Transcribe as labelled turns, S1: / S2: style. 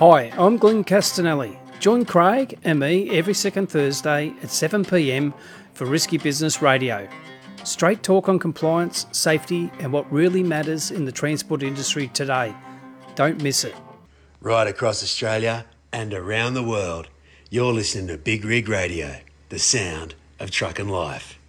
S1: Hi, I'm Glenn Castanelli. Join Craig and me every second Thursday at 7 p.m. for Risky Business Radio. Straight talk on compliance, safety and what really matters in the transport industry today. Don't miss it.
S2: Right across Australia and around the world, you're listening to Big Rig Radio, the sound of truck and life.